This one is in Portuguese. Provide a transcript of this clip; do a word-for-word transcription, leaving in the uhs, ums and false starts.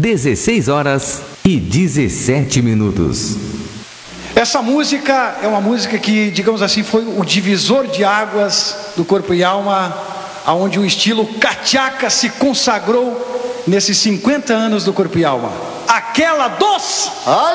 dezesseis horas e dezessete minutos. Essa música é uma música que, digamos assim, foi o divisor de águas do Corpo e Alma, aonde o estilo cachaca se consagrou nesses cinquenta anos do Corpo e Alma. Aquela dos...